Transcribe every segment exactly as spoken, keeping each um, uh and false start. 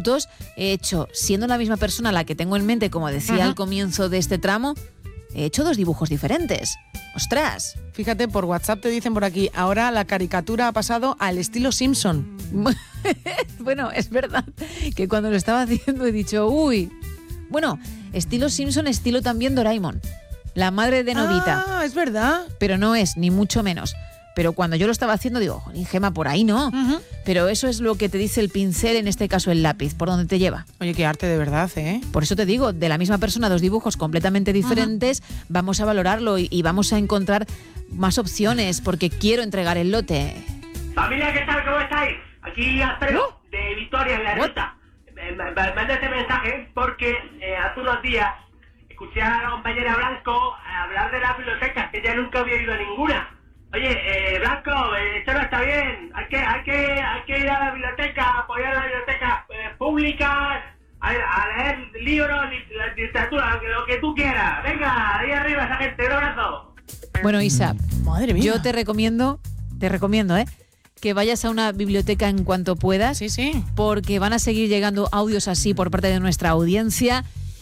minutos he hecho, siendo la misma persona la que tengo en mente, como decía uh-huh. al comienzo de este tramo, he hecho dos dibujos diferentes. ¡Ostras! Fíjate, por WhatsApp te dicen por aquí, ahora la caricatura ha pasado al estilo Simpson. Bueno, es verdad que cuando lo estaba haciendo he dicho, uy, bueno, estilo Simpson, estilo también Doraemon, la madre de Nobita. Ah, es verdad. Pero no es, ni mucho menos. Pero cuando yo lo estaba haciendo digo, Gema, por ahí no. Uh-huh. Pero eso es lo que te dice el pincel, en este caso el lápiz, por donde te lleva. Oye, qué arte de verdad, ¿eh? Por eso te digo, de la misma persona, dos dibujos completamente diferentes, uh-huh. vamos a valorarlo y, y vamos a encontrar más opciones, porque quiero entregar el lote. Familia, ¿qué tal? ¿Cómo estáis? Aquí Alfredo, ¿no? De Victoria, en la ruta. Manda este mensaje porque eh, hace unos días escuché a la compañera Blanco hablar de las bibliotecas, que ya nunca había ido a ninguna. Oye, eh, Blanco, eh, esto no está bien. Hay que, hay que, hay que ir a la biblioteca, apoyar a las bibliotecas eh, públicas, a, a leer libros, literatura, lo que tú quieras. Venga, ahí arriba esa gente, un abrazo. Bueno, Isa, madre mía, yo te recomiendo, te recomiendo, ¿eh? que vayas a una biblioteca en cuanto puedas. Sí, sí. Porque van a seguir llegando audios así por parte de nuestra audiencia.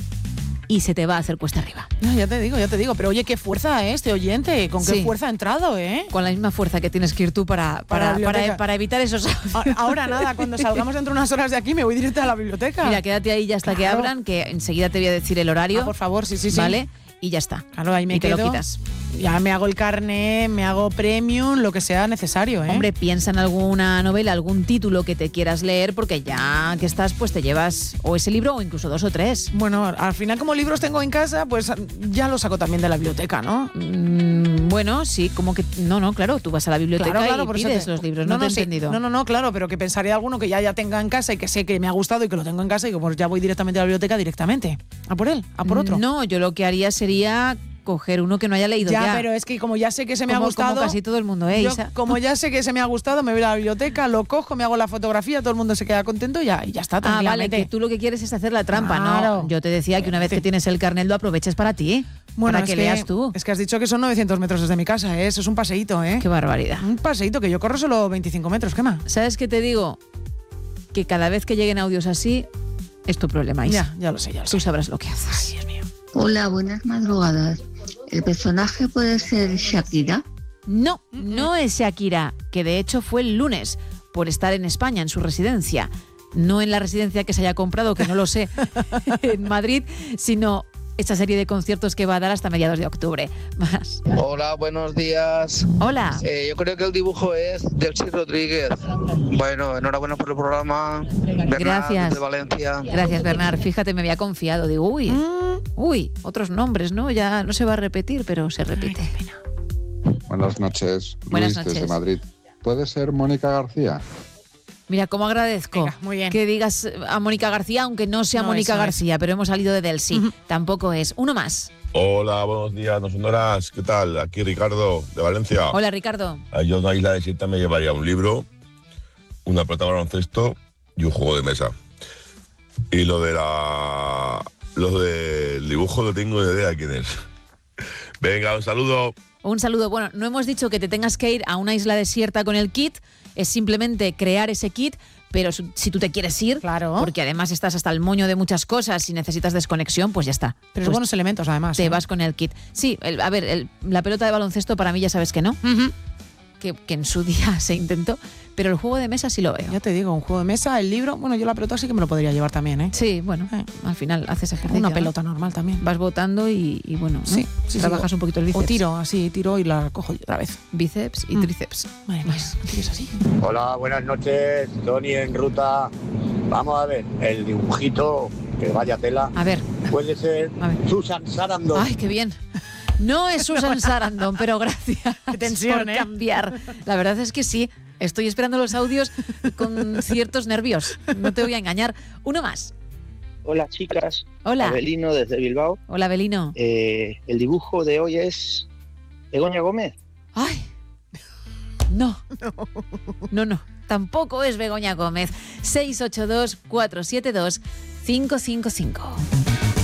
Y se te va a hacer cuesta arriba. No, ya te digo, ya te digo. Pero oye, qué fuerza, ¿eh? Este oyente. ¿Con qué sí. fuerza ha entrado, eh? Con la misma fuerza que tienes que ir tú para, para, para, para, para evitar esos audios. Ahora nada, cuando salgamos dentro de unas horas de aquí me voy directo a la biblioteca. Mira, quédate ahí ya hasta claro. que abran, que enseguida te voy a decir el horario. Ah, por favor, sí, sí, sí. ¿Vale? Y ya está. Claro, ahí me y quedo. te lo quitas. Ya me hago el carné, me hago premium, lo que sea necesario, ¿eh? Hombre, piensa en alguna novela, algún título que te quieras leer, porque ya que estás, pues te llevas o ese libro o incluso dos o tres. Bueno, al final como libros tengo en casa, pues ya los saco también de la biblioteca, ¿no? Mm, bueno, sí, como que... No, no, claro, tú vas a la biblioteca claro, claro, y por pides te... los libros, no, no te he sí. entendido. No, no, no, claro, pero que pensaré alguno que ya, ya tenga en casa y que sé que me ha gustado y que lo tengo en casa y que pues ya voy directamente a la biblioteca directamente. A por él, a por otro. No, yo lo que haría sería... coger uno que no haya leído ya. Ya, pero es que como ya sé que se me como, ha gustado... Como casi todo el mundo, ¿eh, yo, Isa? Como ya sé que se me ha gustado, me voy a la biblioteca, lo cojo, me hago la fotografía, todo el mundo se queda contento y ya, y ya está, Ah, vale, que tú lo que quieres es hacer la trampa, claro. ¿no? Yo te decía que una vez que tienes el carnet lo aproveches para ti, bueno, para que, que leas tú. Es que has dicho que son novecientos metros desde mi casa, ¿eh? Eso es un paseíto, ¿eh? Qué barbaridad. Un paseíto, que yo corro solo veinticinco metros, ¿qué más? ¿Sabes qué te digo? Que cada vez que lleguen audios así, es tu problema, Isa. Ya, ya lo sé, ya lo sé. Tú sabrás lo que haces. Ay, Dios mío. Hola, buenas madrugadas. ¿El personaje puede ser Shakira? No, no es Shakira, que de hecho fue el lunes, por estar en España, en su residencia. No en la residencia que se haya comprado, que no lo sé, en Madrid, sino esta serie de conciertos que va a dar hasta mediados de octubre. Más. Hola, buenos días. Hola. Eh, yo creo que el dibujo es Delcy Rodríguez. Bueno, enhorabuena por el programa. Bernard, gracias. De Valencia. Gracias, Bernard. Fíjate, me había confiado. Digo, uy, mm. uy, otros nombres, ¿no? Ya no se va a repetir, pero se repite. Ay, buenas noches. Buenas Luis, noches. Desde Madrid. ¿Puede ser Mónica García? Mira, cómo agradezco Venga, muy bien. que digas a Mónica García, aunque no sea no Mónica es, no García, es. pero hemos salido de Delcy. Uh-huh. Tampoco es. Uno más. Hola, buenos días, no son horas. ¿Qué tal? Aquí Ricardo, de Valencia. Hola, Ricardo. Yo a una isla desierta me llevaría un libro, una pelota de baloncesto y un juego de mesa. Y lo de la... Lo del dibujo no tengo ni idea de quién es. Venga, un saludo. Un saludo. Bueno, no hemos dicho que te tengas que ir a una isla desierta con el kit, es simplemente crear ese kit, pero si tú te quieres ir, claro. porque además estás hasta el moño de muchas cosas y necesitas desconexión, pues ya está. Pero pues buenos elementos además. Te ¿eh? vas con el kit. Sí, el, a ver, el, la pelota de baloncesto para mí ya sabes que no, uh-huh. que, que en su día se intentó, pero el juego de mesa sí lo veo. Ya te digo, un juego de mesa, el libro, bueno, yo la pelota sí que me lo podría llevar también, ¿eh? Sí, bueno, eh. al final haces ejercicio. Una pelota ¿no? normal también. Vas botando y, y bueno, ¿no? sí, sí, trabajas sí, un poquito el bíceps. O tiro, así, tiro y la cojo otra vez. Bíceps y mm. tríceps. Madre mía, no tires así. Hola, buenas noches, Tony en ruta. Vamos a ver, el dibujito, que vaya tela. A ver. Puede ser Susan Sarandon. Ay, qué bien. No es Susan Sarandon, pero gracias qué tensión, por ¿eh? cambiar. La verdad es que sí. Estoy esperando los audios con ciertos nervios. No te voy a engañar. Uno más. Hola, chicas. Hola. Abelino desde Bilbao. Hola, Abelino. Eh, el dibujo de hoy es Begoña Gómez. Ay. No. No, no. Tampoco es Begoña Gómez. seis ocho dos, cuatro siete dos, cinco cinco cinco.